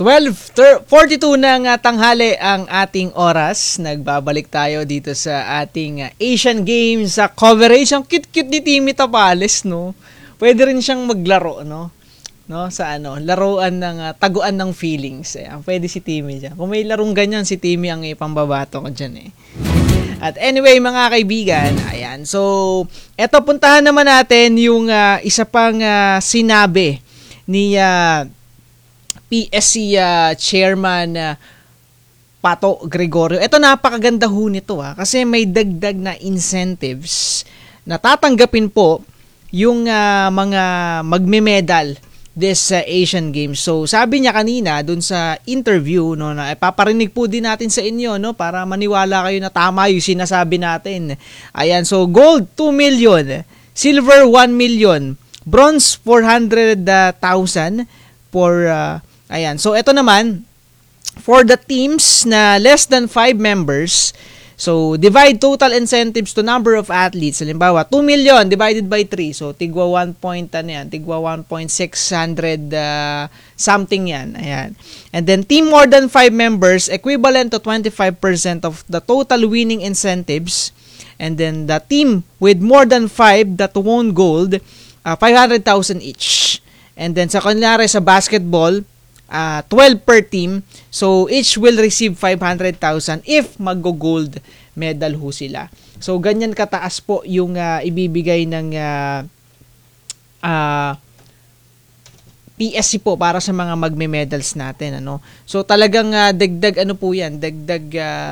12:42 ng tanghali ang ating oras. Nagbabalik tayo dito sa ating Asian Games coverage. Ang cute-cute ni Timmy Tapales, no? Pwede rin siyang maglaro, no? Sa laruan ng taguan ng feelings. Pwede si Timmy diyan. Kung may larong ganyan, si Timmy ang ipambabato ko diyan. At anyway, mga kaibigan, ayan. So, eto, puntahan naman natin yung isa pang sinabi ni PSC Chairman Pato Gregorio. Ito, napakaganda ho nito kasi may dagdag na incentives na tatanggapin po yung mga magme-medal this Asian Games. So, sabi niya kanina dun sa interview, no, na paparinig po din natin sa inyo, no, para maniwala kayo na tama yung sinasabi natin. Ayan, so gold 2 million, silver 1 million, bronze 400,000 for ayan. So, ito naman, for the teams na less than 5 members, so, divide total incentives to number of athletes. Halimbawa, 2 million divided by 3. So, tigwa 1.600 something yan. Ayan. And then, team more than 5 members, equivalent to 25% of the total winning incentives. And then, the team with more than 5 that won gold, 500,000 each. And then, sa kunyari sa basketball, 12 per team. So, each will receive 500,000 if mag-gold medal ho sila. So, ganyan kataas po yung ibibigay ng PSC po para sa mga magme-medals natin. So, talagang dagdag po yan, dagdag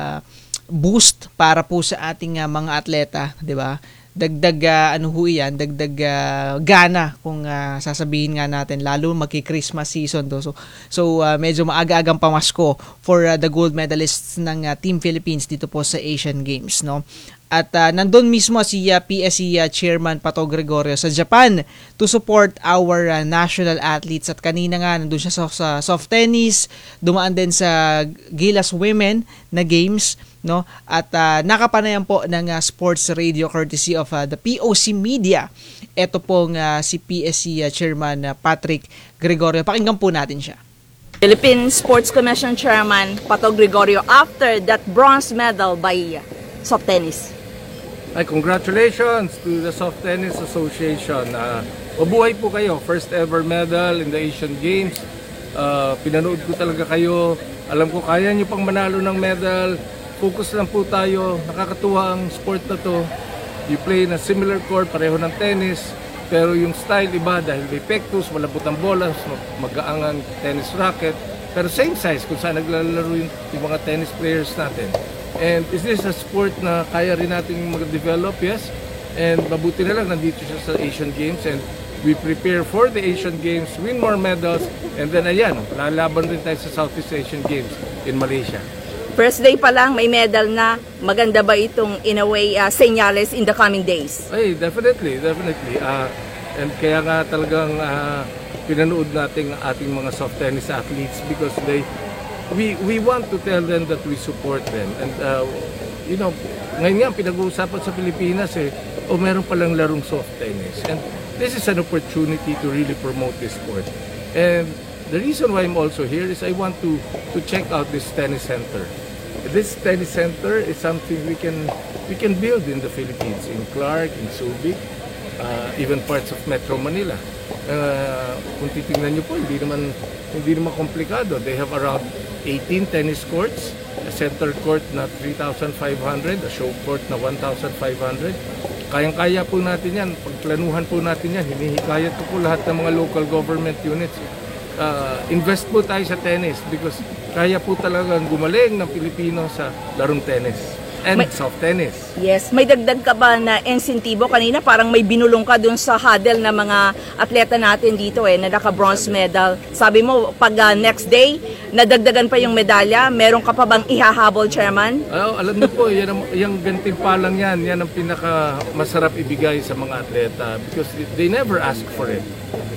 boost para po sa ating mga atleta, di ba? Dagdag dagdag gana kung sasabihin nga natin, lalo magki-Christmas season do. So medyo maaga-agang pamasko for the gold medalists ng Team Philippines dito po sa Asian Games, no. At nandun mismo si PSC Chairman Pato Gregorio sa Japan to support our national athletes. At kanina nga nandun siya sa soft tennis, dumaan din sa Gilas Women na games, no? At nakapanayan po ng sports radio courtesy of the POC Media. Ito pong si PSC Chairman Patrick Gregorio. Pakinggan po natin siya. Philippine Sports Commission Chairman Pato Gregorio after that bronze medal by soft tennis. Ay, congratulations to the Soft Tennis Association. Mabuhay po kayo. First ever medal in the Asian Games. Pinanood ko talaga kayo. Alam ko kaya nyo pang manalo ng medal. Focus lang po tayo. Nakakatuwa ang sport na to. You play in a similar court, pareho ng tennis. Pero yung style iba dahil may pectus, malabot ang bola, mag-aangang tennis racket. Pero same size kung saan naglalaro yung mga tennis players natin. And is this a sport na kaya rin natin mag-develop? Yes. And mabuti na lang nandito siya sa Asian Games and we prepare for the Asian Games, win more medals, and then ayan, lalaban rin tayo sa Southeast Asian Games in Malaysia. First day pa lang may medal na. Maganda ba itong in a way senyales in the coming days? Ay, definitely. And kaya nga talagang pinanood natin ating mga soft tennis athletes because we want to tell them that we support them. And ngayon nga pinag-uusapan sa Pilipinas meron palang larong soft tennis. And this is an opportunity to really promote this sport. And the reason why I'm also here is I want to check out this tennis center. This tennis center is something we can build in the Philippines, in Clark, in Subic, even parts of Metro Manila. Kung titingnan nyo po, hindi naman komplikado. They have around 18 tennis courts, a center court na 3,500, a show court na 1,500. Kayang-kaya po natin yan. Pagplanuhan po natin yan. Hinihikayat ko po lahat ng mga local government units. Invest po tayo sa tennis because kaya po talagang gumaling ng Pilipino sa larong tennis and soft tennis. Yes. May dagdag ka ba na insentibo? Kanina parang may binulong ka dun sa huddle na mga atleta natin dito na naka-bronze medal. Sabi mo, pag next day, nadagdagan pa yung medalya, meron ka pa bang ihahabol, Chairman? Alam niyo po, yung gantimpalang yan ang pinaka masarap ibigay sa mga atleta because they never ask for it.